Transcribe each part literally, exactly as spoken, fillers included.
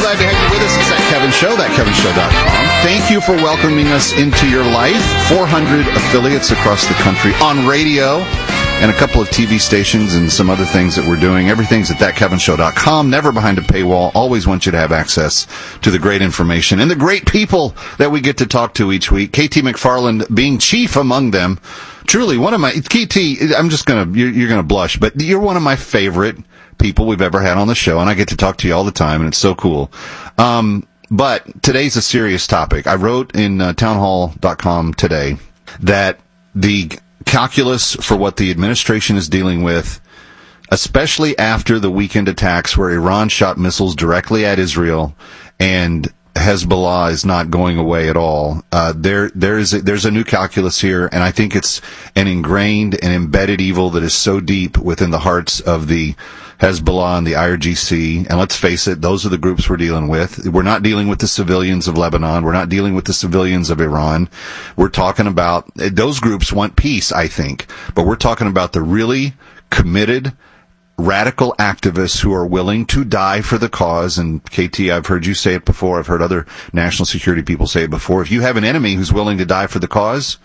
glad to have you with us. It's That Kevin Show, that kevin show dot com. Thank you for welcoming us into your life. four hundred affiliates across the country on radio and a couple of T V stations and some other things that we're doing. Everything's at that kevin show dot com. Never behind a paywall. Always want you to have access to the great information and the great people that we get to talk to each week. K T McFarland being chief among them. Truly, one of my, K T, I'm just going to, you're, you're going to blush, but you're one of my favorite people we've ever had on the show, and I get to talk to you all the time, and it's so cool. Um, but today's a serious topic. I wrote in uh, townhall dot com today that the calculus for what the administration is dealing with, especially after the weekend attacks where Iran shot missiles directly at Israel and Hezbollah is not going away at all. Uh, there, there is a, there's a new calculus here, and I think it's an ingrained and embedded evil that is so deep within the hearts of the Hezbollah and the I R G C. And let's face it, those are the groups we're dealing with. We're not dealing with the civilians of Lebanon. We're not dealing with the civilians of Iran. We're talking about, those groups want peace, I think, but we're talking about the really committed, radical activists who are willing to die for the cause. And K T, I've heard you say it before. I've heard other national security people say it before. If you have an enemy who's willing to die for the cause,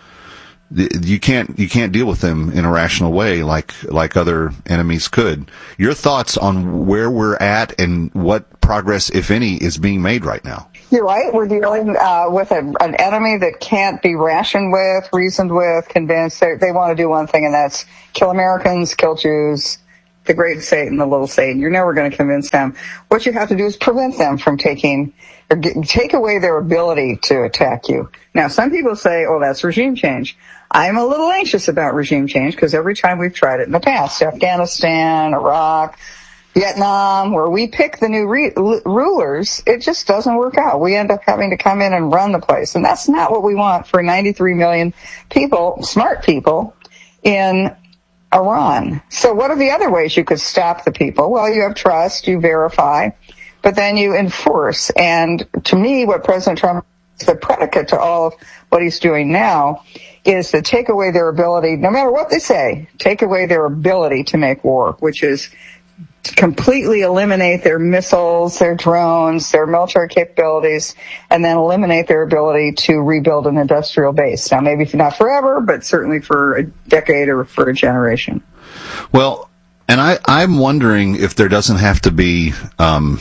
you can't you can't deal with them in a rational way like like other enemies could. Your thoughts on where we're at and what progress, if any, is being made right now? You're right. We're dealing uh, with a, an enemy that can't be rationed with, reasoned with, convinced. They, they want to do one thing, and that's kill Americans, kill Jews, the great Satan, the little Satan. You're never going to convince them. What you have to do is prevent them from taking, or get, take away their ability to attack you. Now, some people say, oh, that's regime change. I'm a little anxious about regime change because every time we've tried it in the past, Afghanistan, Iraq, Vietnam, where we pick the new re- rulers, it just doesn't work out. We end up having to come in and run the place. And that's not what we want for ninety-three million people, smart people, in Iran. So what are the other ways you could stop the people? Well, you have trust, you verify, but then you enforce. And to me, what President Trump, the predicate to all of what he's doing now, is to take away their ability, no matter what they say, take away their ability to make war, which is to completely eliminate their missiles, their drones, their military capabilities, and then eliminate their ability to rebuild an industrial base. Now, maybe not forever, but certainly for a decade or for a generation. Well, and I, I'm wondering if there doesn't have to be um,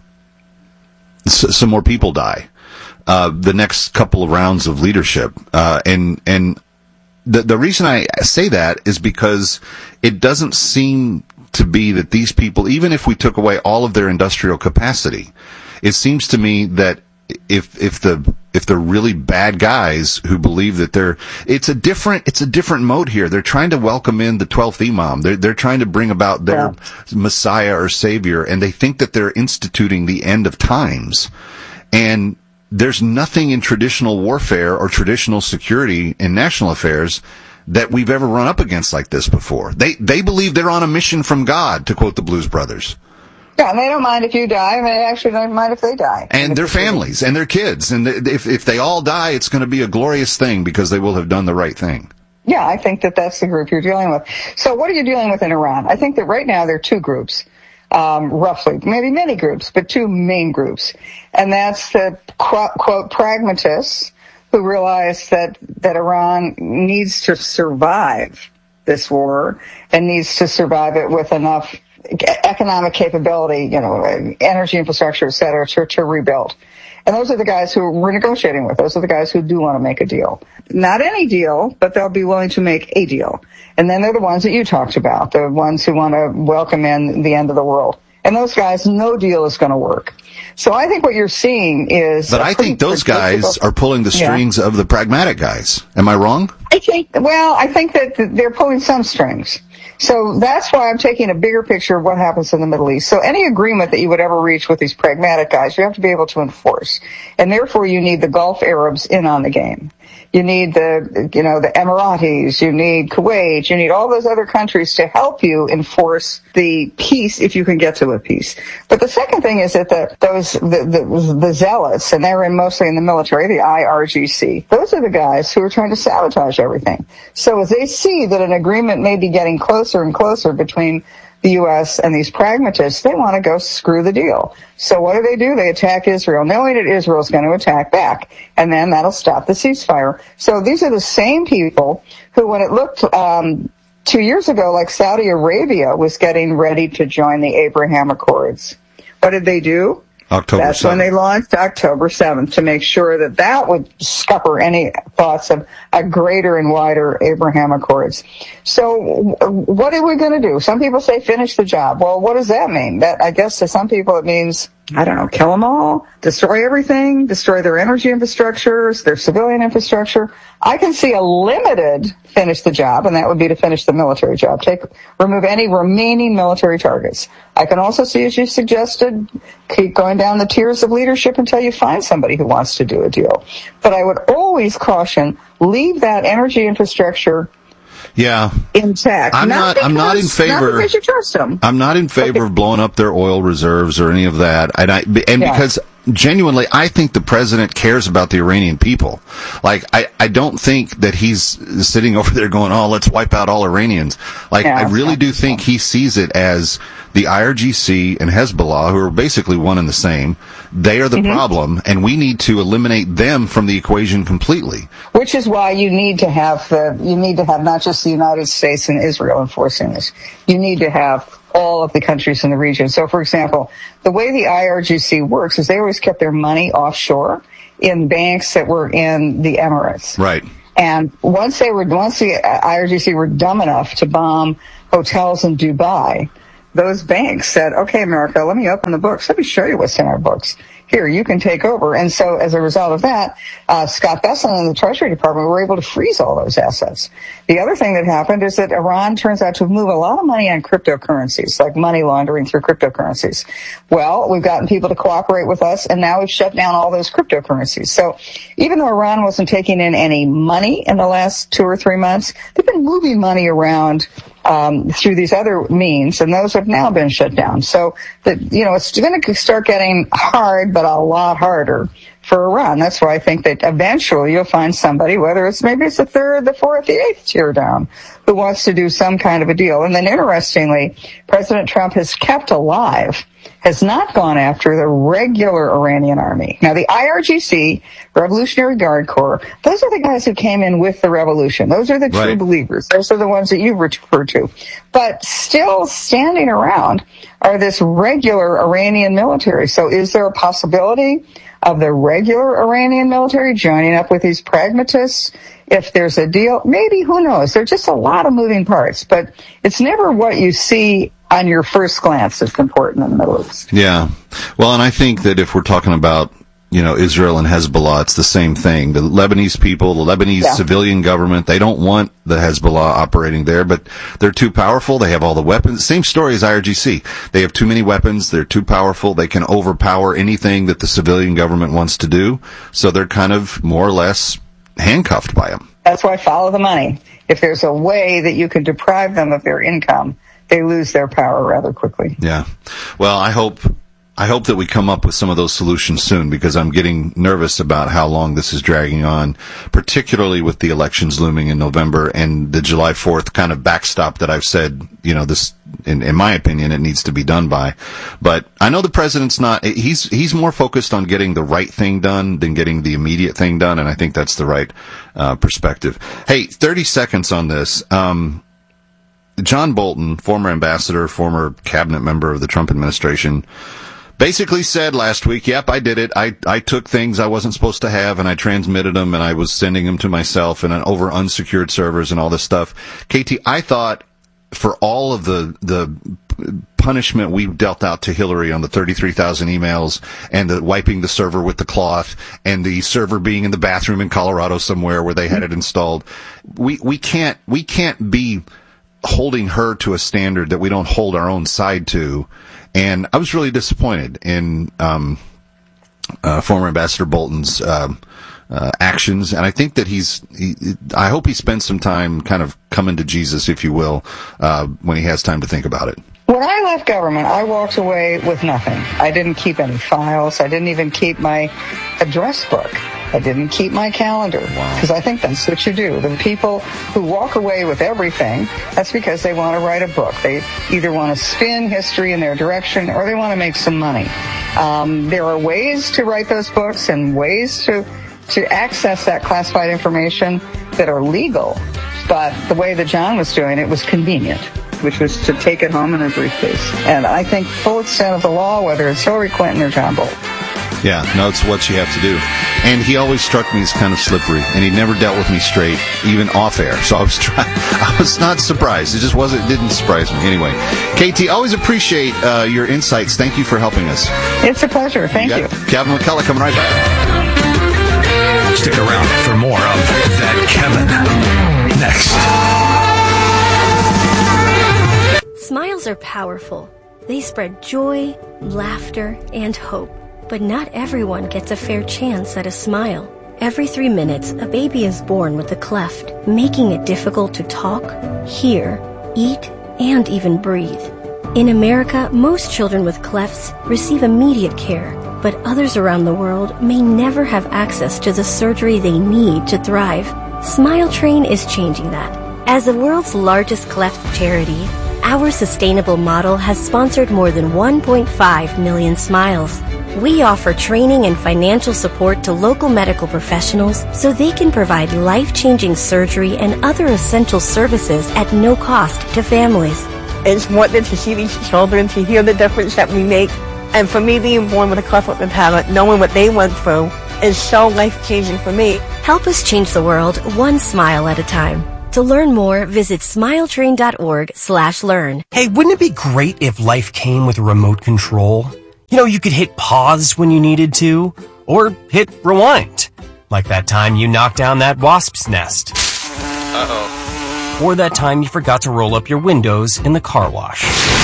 s- some more people die. Uh, the next couple of rounds of leadership. Uh, and, and the, the reason I say that is because it doesn't seem to be that these people, even if we took away all of their industrial capacity, it seems to me that if, if the, if they're really bad guys who believe that they're, it's a different, it's a different mode here. They're trying to welcome in the twelfth Imam. They're, they're trying to bring about their yeah. Messiah or Savior, and they think that they're instituting the end of times. And there's nothing in traditional warfare or traditional security in national affairs that we've ever run up against like this before. They they believe they're on a mission from God, to quote the Blues Brothers. Yeah, and they don't mind if you die, and they actually don't mind if they die. And, and their families and their kids. And if if they all die, it's going to be a glorious thing because they will have done the right thing. Yeah, I think that that's the group you're dealing with. So what are you dealing with in Iran? I think that right now there are two groups. Um, roughly, maybe many groups, but two main groups. And that's the quote, quote pragmatists who realize that, that Iran needs to survive this war and needs to survive it with enough economic capability, you know, energy infrastructure, et cetera, to, to rebuild. And those are the guys who we're negotiating with. Those are the guys who do want to make a deal. Not any deal, but they'll be willing to make a deal. And then they're the ones that you talked about, the ones who want to welcome in the end of the world. And those guys, no deal is going to work. So I think what you're seeing is... But I think those guys are pulling the strings yeah. of the pragmatic guys. Am I wrong? I think, well, I think that they're pulling some strings. So that's why I'm taking a bigger picture of what happens in the Middle East. So any agreement that you would ever reach with these pragmatic guys, you have to be able to enforce. And therefore you need the Gulf Arabs in on the game. You need the, you know, the Emiratis, you need Kuwait, you need all those other countries to help you enforce the peace if you can get to a peace. But the second thing is that the, those, the, the, the zealots, and they're in mostly in the military, the I R G C, those are the guys who are trying to sabotage everything. So as they see that an agreement may be getting closer and closer between the the U S and these pragmatists, they want to go screw the deal. So what do they do? They attack Israel, knowing that Israel's going to attack back, and then that'll stop the ceasefire. So these are the same people who, when it looked um, two years ago like Saudi Arabia was getting ready to join the Abraham Accords, what did they do? October That's seventh. when they launched October seventh to make sure that that would scupper any thoughts of a greater and wider Abraham Accords. So what are we going to do? Some people say finish the job. Well, what does that mean? That, I guess to some people it means, I don't know, kill them all, destroy everything, destroy their energy infrastructures, their civilian infrastructure. I can see a limited finish the job, and that would be to finish the military job. Take, remove any remaining military targets. I can also see, as you suggested, keep going down the tiers of leadership until you find somebody who wants to do a deal. But I would always caution, leave that energy infrastructure Yeah, intact. I'm not. not. Because, I'm not in favor. Not because you trust them. I'm not in favor Okay. of blowing up their oil reserves or any of that. And I and Yeah. because genuinely, I think the president cares about the Iranian people. Like, I, I don't think that he's sitting over there going, "Oh, let's wipe out all Iranians." Like, Yeah, I really do think he sees it as the I R G C and Hezbollah, who are basically one and the same. They are the Mm-hmm. problem, and we need to eliminate them from the equation completely. Which is why you need to have the, you need to have not just the United States and Israel enforcing this. You need to have all of the countries in the region. So, for example, the way the I R G C works is they always kept their money offshore in banks that were in the Emirates. Right. And once they were, once the I R G C were dumb enough to bomb hotels in Dubai, those banks said, okay, America, let me open the books. Let me show you what's in our books. Here, you can take over. And so as a result of that, uh, Scott Bessent and the Treasury Department were able to freeze all those assets. The other thing that happened is that Iran turns out to move a lot of money on cryptocurrencies, like money laundering through cryptocurrencies. Well, we've gotten people to cooperate with us, and now we've shut down all those cryptocurrencies. So even though Iran wasn't taking in any money in the last two or three months, they've been moving money around Um, through these other means, and those have now been shut down. So that, you know, it's going to start getting hard, but a lot harder for Iran. That's why I think that eventually you'll find somebody, whether it's maybe it's the third, the fourth, the eighth tier down, who wants to do some kind of a deal. And then interestingly, President Trump has kept alive, has not gone after the regular Iranian army. Now, the I R G C, Revolutionary Guard Corps, those are the guys who came in with the revolution. Those are the true Right. believers. Those are the ones that you've referred to. But still standing around are this regular Iranian military. So is there a possibility of the regular Iranian military joining up with these pragmatists? If there's a deal, maybe, who knows? There's just a lot of moving parts, but it's never what you see on your first glance that's important in the Middle East. Yeah. Well, and I think that if we're talking about, you know, Israel and Hezbollah, it's the same thing. The Lebanese people, the Lebanese Yeah. civilian government, they don't want the Hezbollah operating there, but they're too powerful. They have all the weapons. Same story as I R G C. They have too many weapons. They're too powerful. They can overpower anything that the civilian government wants to do. So they're kind of more or less handcuffed by them. That's why follow the money. If there's a way that you can deprive them of their income, they lose their power rather quickly. Yeah. Well, I hope I hope that we come up with some of those solutions soon, because I'm getting nervous about how long this is dragging on, particularly with the elections looming in November and the July fourth kind of backstop that I've said, you know, this, in, in my opinion, it needs to be done by. But I know the president's not, he's, he's more focused on getting the right thing done than getting the immediate thing done. And I think that's the right, uh, perspective. Hey, thirty seconds on this. Um, John Bolton, former ambassador, former cabinet member of the Trump administration, basically said last week, yep, I did it. I, I took things I wasn't supposed to have, and I transmitted them, and I was sending them to myself and over unsecured servers and all this stuff. K T, I thought for all of the, the punishment we dealt out to Hillary on the thirty-three thousand emails and the wiping the server with the cloth and the server being in the bathroom in Colorado somewhere where they had it installed, we, we can't, we can't be holding her to a standard that we don't hold our own side to. And I was really disappointed in um, uh, former Ambassador Bolton's uh, uh, actions, and I think that he's. He, I hope he spends some time kind of coming to Jesus, if you will, uh, when he has time to think about it. When I left government, I walked away with nothing. I didn't keep any files. I didn't even keep my address book. I didn't keep my calendar, because I think that's what you do. The people who walk away with everything, that's because they want to write a book. They either want to spin history in their direction or they want to make some money. Um, there are ways to write those books and ways to, to access that classified information that are legal, but the way that John was doing it was convenient, which was to take it home in a briefcase. And I think full extent of the law, whether it's Hillary Clinton or John Bolton. Yeah, no, it's what you have to do. And he always struck me as kind of slippery, and he never dealt with me straight, even off air. So I was trying. I was not surprised. It just wasn't. It didn't surprise me. Anyway, K T, always appreciate uh, your insights. Thank you for helping us. It's a pleasure. Thank you. you. Kevin McCullough coming right back. Stick around for more of That Kevin next. Smiles are powerful. They spread joy, laughter, and hope. But not everyone gets a fair chance at a smile. Every three minutes, a baby is born with a cleft, making it difficult to talk, hear, eat, and even breathe. In America, most children with clefts receive immediate care, but others around the world may never have access to the surgery they need to thrive. Smile Train is changing that. As the world's largest cleft charity, our sustainable model has sponsored more than one point five million smiles. We offer training and financial support to local medical professionals so they can provide life-changing surgery and other essential services at no cost to families. It's wonderful to see these children, to hear the difference that we make. And for me, being born with a cleft lip and palate, knowing what they went through, is so life-changing for me. Help us change the world one smile at a time. To learn more, visit smiletrain.org slash learn. Hey, wouldn't it be great if life came with a remote control? You know, you could hit pause when you needed to, or hit rewind. Like that time you knocked down that wasp's nest. Uh-oh. Or that time you forgot to roll up your windows in the car wash.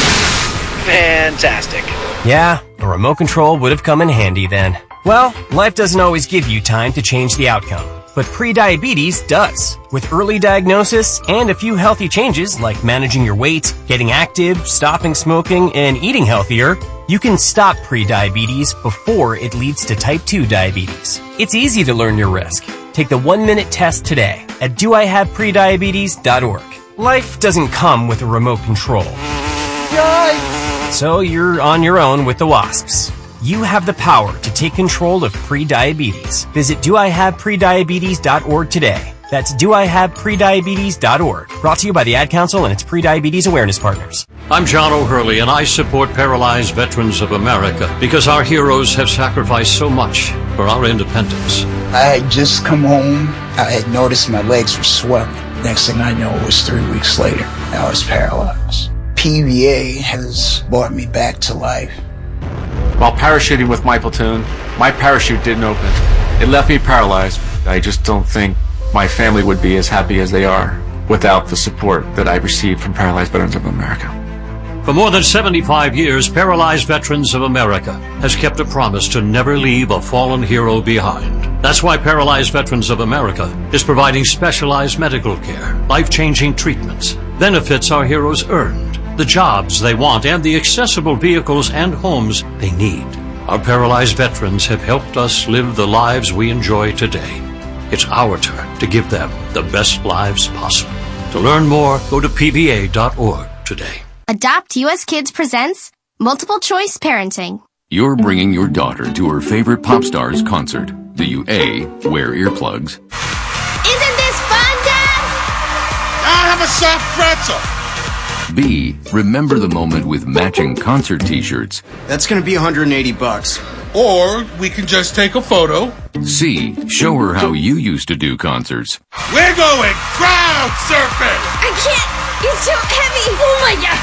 Fantastic. Yeah, a remote control would have come in handy then. Well, life doesn't always give you time to change the outcome. But prediabetes does. With early diagnosis and a few healthy changes like managing your weight, getting active, stopping smoking, and eating healthier, you can stop prediabetes before it leads to type two diabetes. It's easy to learn your risk. Take the one-minute test today at do I have prediabetes dot org. Life doesn't come with a remote control. Yikes! So you're on your own with the wasps. You have the power to take control of prediabetes. Visit do I have prediabetes dot org today. That's do I have prediabetes dot org. Brought to you by the Ad Council and its prediabetes awareness partners. I'm John O'Hurley, and I support Paralyzed Veterans of America because our heroes have sacrificed so much for our independence. I had just come home. I had noticed my legs were swelling. Next thing I know, it was three weeks later. I was paralyzed. P V A has brought me back to life. While parachuting with my platoon, my parachute didn't open. It left me paralyzed. I just don't think my family would be as happy as they are without the support that I received from Paralyzed Veterans of America. For more than seventy-five years, Paralyzed Veterans of America has kept a promise to never leave a fallen hero behind. That's why Paralyzed Veterans of America is providing specialized medical care, life-changing treatments, benefits our heroes earned, the jobs they want, and the accessible vehicles and homes they need. Our paralyzed veterans have helped us live the lives we enjoy today. It's our turn to give them the best lives possible. To learn more, go to P V A dot org today. Adopt U S Kids presents Multiple Choice Parenting. You're bringing your daughter to her favorite pop star's concert. Do you A, wear earplugs? Isn't this fun, Dad? I'll have a soft pretzel. B, remember the moment with matching concert t-shirts. That's going to be one hundred eighty bucks. Or we can just take a photo. C, show her how you used to do concerts. We're going crowd surfing. I can't. It's too heavy. Oh my God.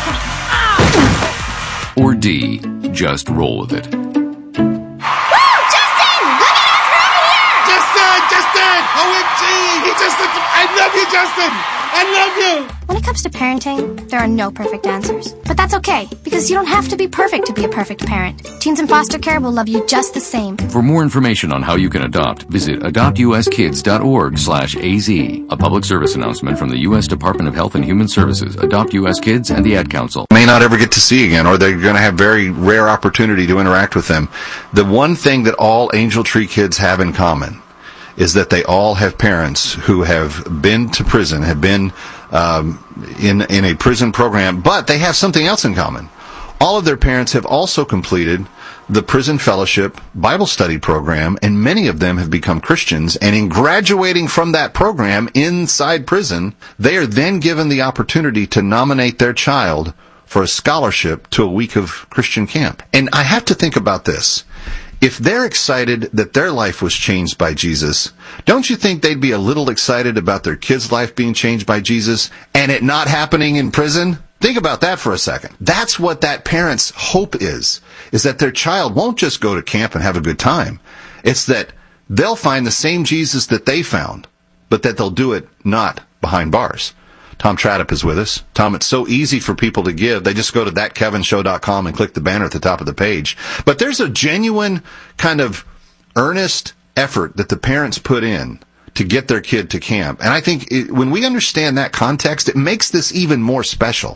Ah. Or D, just roll with it. Woo! Justin! Look at us! We're over here! Justin! Justin! O M G! you, Justin. I love you, Justin. I love you. When it comes to parenting, there are no perfect answers. But that's okay, because you don't have to be perfect to be a perfect parent. Teens in foster care will love you just the same. For more information on how you can adopt, visit adopt u s kids dot org slash a z. A public service announcement from the U S Department of Health and Human Services, Adopt U S Kids, and the Ad Council. May not ever get to see again, or they're going to have very rare opportunity to interact with them. The one thing that all Angel Tree kids have in common is that they all have parents who have been to prison, have been um, in in a prison program, but they have something else in common. All of their parents have also completed the Prison Fellowship Bible Study program, and many of them have become Christians, and in graduating from that program inside prison, they are then given the opportunity to nominate their child for a scholarship to a week of Christian camp. And I have to think about this. If they're excited that their life was changed by Jesus, don't you think they'd be a little excited about their kid's life being changed by Jesus and it not happening in prison? Think about that for a second. That's what that parent's hope is, is that their child won't just go to camp and have a good time. It's that they'll find the same Jesus that they found, but that they'll do it not behind bars. Tom Tradup is with us. Tom, it's so easy for people to give. They just go to that kevin show dot com and click the banner at the top of the page. But there's a genuine kind of earnest effort that the parents put in to get their kid to camp. And I think it, when we understand that context, it makes this even more special.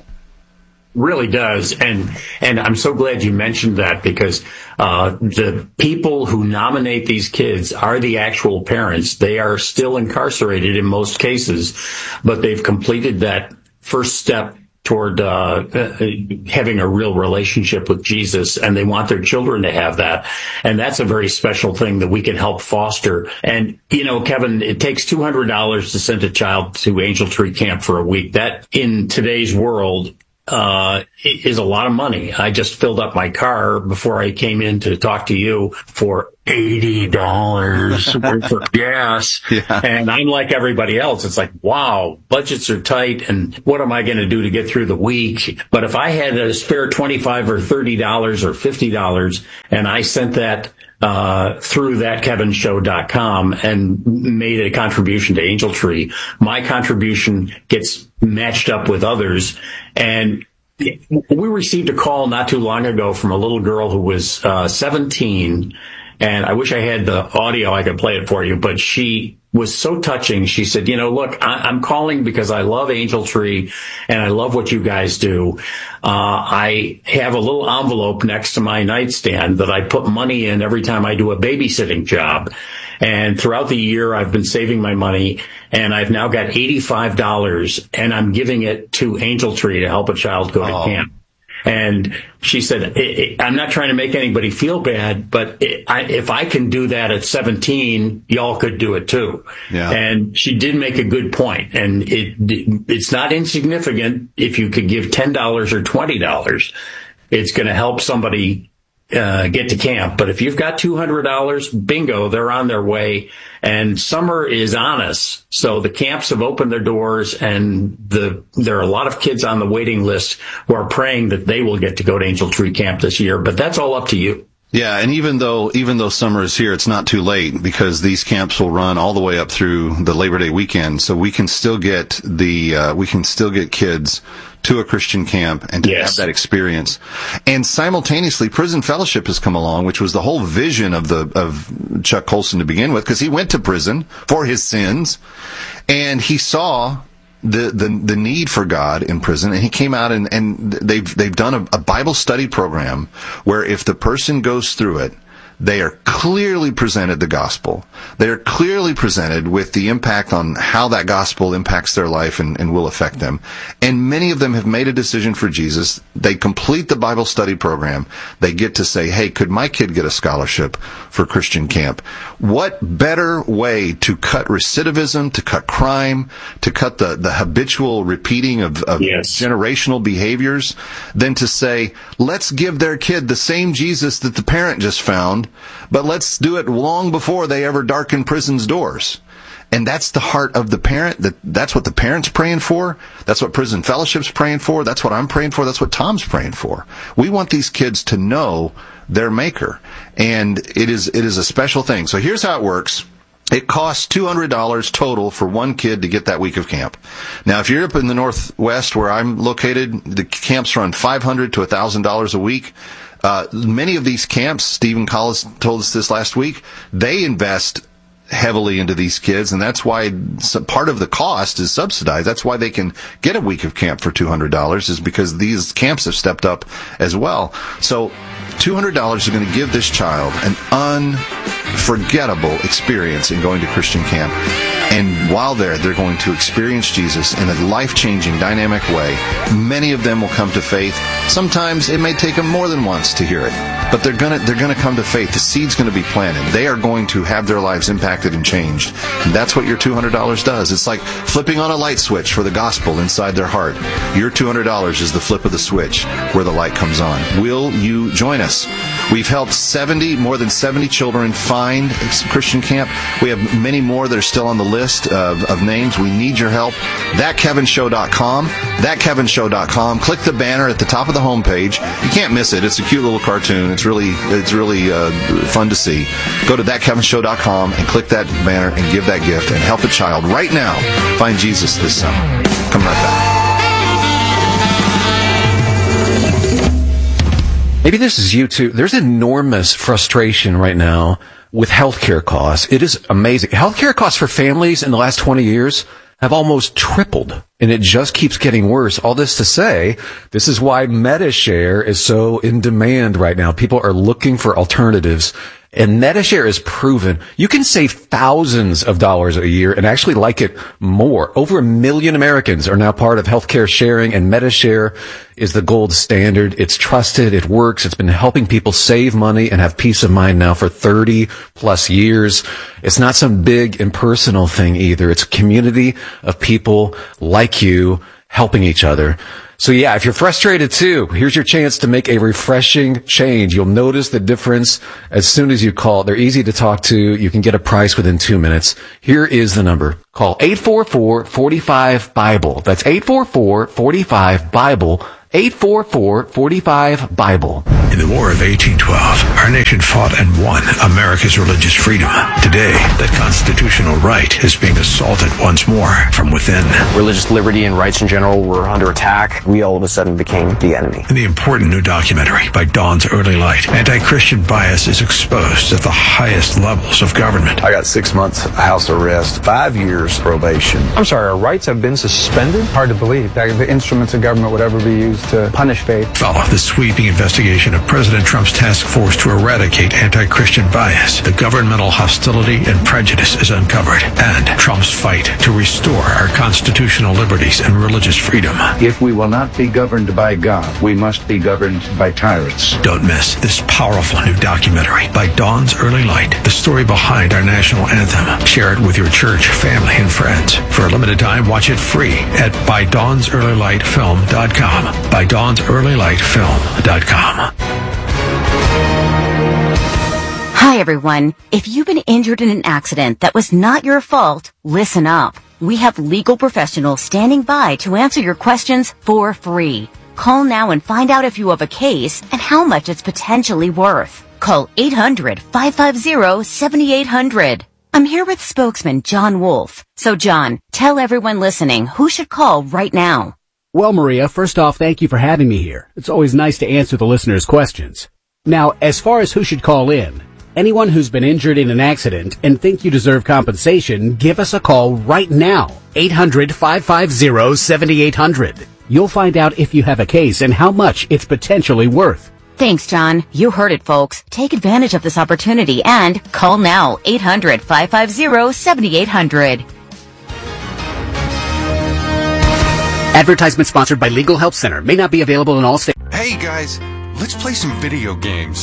Really does, and and I'm so glad you mentioned that, because uh the people who nominate these kids are the actual parents. They are still incarcerated in most cases, but they've completed that first step toward uh having a real relationship with Jesus, and they want their children to have that. And that's a very special thing that we can help foster. And, you know, Kevin, it takes two hundred dollars to send a child to Angel Tree Camp for a week. That, in today's world, uh is a lot of money. I just filled up my car before I came in to talk to you for eighty dollars worth of gas. Yeah. And I'm like everybody else. It's like, wow, budgets are tight, and what am I going to do to get through the week? But if I had a spare twenty-five or thirty dollars or fifty dollars, and I sent that uh through that kevin show dot com and made a contribution to Angel Tree, my contribution gets matched up with others. And we received a call not too long ago from a little girl who was uh seventeen, and I wish I had the audio, I could play it for you, but she was so touching. She said, you know, look, I- I'm calling because I love Angel Tree and I love what you guys do. Uh, I have a little envelope next to my nightstand that I put money in every time I do a babysitting job. And throughout the year, I've been saving my money, and I've now got eighty-five dollars, and I'm giving it to Angel Tree to help a child go Oh. to camp. And she said, I'm not trying to make anybody feel bad, but if I can do that at seventeen, y'all could do it too. Yeah. And she did make a good point. And it it's not insignificant if you could give ten dollars or twenty dollars. It's going to help somebody uh get to camp. But if you've got two hundred dollars, bingo, they're on their way. And summer is on us, so the camps have opened their doors, and the there are a lot of kids on the waiting list who are praying that they will get to go to Angel Tree Camp this year. But that's all up to you. Yeah, and even though even though summer is here, it's not too late, because these camps will run all the way up through the Labor Day weekend. So we can still get the uh, we can still get kids to a Christian camp and to Yes. have that experience. And simultaneously, Prison Fellowship has come along, which was the whole vision of the of Chuck Colson to begin with, because he went to prison for his sins, and he saw the, the, the need for God in prison, and he came out and, and they've, they've done a, a Bible study program where if the person goes through it, they are clearly presented the gospel. They are clearly presented with the impact on how that gospel impacts their life and, and will affect them. And many of them have made a decision for Jesus. They complete the Bible study program. They get to say, hey, could my kid get a scholarship for Christian camp? What better way to cut recidivism, to cut crime, to cut the, the habitual repeating of, of Yes. generational behaviors than to say, let's give their kid the same Jesus that the parent just found, but let's do it long before they ever darken prison's doors. And that's the heart of the parent. That That's what the parent's praying for. That's what Prison Fellowship's praying for. That's what I'm praying for. That's what Tom's praying for. We want these kids to know their Maker. And it is it is a special thing. So here's how it works. It costs two hundred dollars total for one kid to get that week of camp. Now, if you're up in the Northwest where I'm located, the camps run five hundred dollars to one thousand dollars a week. Uh, many of these camps, Stephen Collis told us this last week, they invest heavily into these kids, and that's why part of the cost is subsidized. That's why they can get a week of camp for two hundred dollars, is because these camps have stepped up as well. So two hundred dollars is going to give this child an unforgettable experience in going to Christian camp. And while there, they're going to experience Jesus in a life-changing, dynamic way. Many of them will come to faith. Sometimes it may take them more than once to hear it, but they're gonna they're gonna come to faith. The seed's going to be planted. They are going to have their lives impacted and changed. And that's what your two hundred dollars does. It's like flipping on a light switch for the gospel inside their heart. Your two hundred dollars is the flip of the switch where the light comes on. Will you join us? We've helped seventy, more than seventy children find Christian camp. We have many more that are still on the list of, of names. We need your help. that kevin show dot com. that kevin show dot com. Click the banner at the top of the homepage. You can't miss it. It's a cute little cartoon. It's really it's really uh, fun to see. Go to that kevin show dot com and click that banner and give that gift and help a child right now find Jesus this summer. Come right back. Maybe this is you too. There's enormous frustration right now with healthcare costs. It is amazing. Healthcare costs for families in the last twenty years have almost tripled, and it just keeps getting worse. All this to say, this is why MediShare is so in demand right now. People are looking for alternatives, and MediShare is proven. You can save thousands of dollars a year and actually like it more. Over a million Americans are now part of healthcare sharing, and MediShare is the gold standard. It's trusted. It works. It's been helping people save money and have peace of mind now for thirty plus years. It's not some big impersonal thing either. It's a community of people like you helping each other. So yeah, if you're frustrated too, here's your chance to make a refreshing change. You'll notice the difference as soon as you call. They're easy to talk to. You can get a price within two minutes. Here is the number. Call eight four four, four five, BIBLE. That's eight four four, four five, BIBLE. eight four four, four five, BIBLE. In the War of eighteen twelve, our nation fought and won America's religious freedom. Today, that constitutional right is being assaulted once more from within. Religious liberty and rights in general were under attack. We all of a sudden became the enemy. In the important new documentary by Dawn's Early Light, anti-Christian bias is exposed at the highest levels of government. I got six months house arrest, five years probation. I'm sorry, our rights have been suspended? Hard to believe that the instruments of government would ever be used to punish faith. Follow the sweeping investigation of President Trump's task force to eradicate anti-Christian bias. The governmental hostility and prejudice is uncovered, and Trump's fight to restore our constitutional liberties and religious freedom. If we will not be governed by God, we must be governed by tyrants. Don't miss this powerful new documentary by Dawn's Early Light, the story behind our national anthem. Share it with your church, family, and friends. For a limited time, watch it free at by dawns early light film dot com. by dawns early light film dot com. Hi, everyone. If you've been injured in an accident that was not your fault, listen up. We have legal professionals standing by to answer your questions for free. Call now and find out if you have a case and how much it's potentially worth. Call eight hundred, five five zero, seven eight hundred. I'm here with spokesman John Wolf. So, John, tell everyone listening who should call right now. Well, Maria, first off, thank you for having me here. It's always nice to answer the listeners' questions. Now, as far as who should call in, anyone who's been injured in an accident and think you deserve compensation, give us a call right now. eight hundred, five five zero, seven eight hundred. You'll find out if you have a case and how much it's potentially worth. Thanks, John. You heard it, folks. Take advantage of this opportunity and call now. eight hundred, five five zero, seven eight hundred. Advertisement sponsored by Legal Help Center. May not be available in all states. Hey guys, let's play some video games.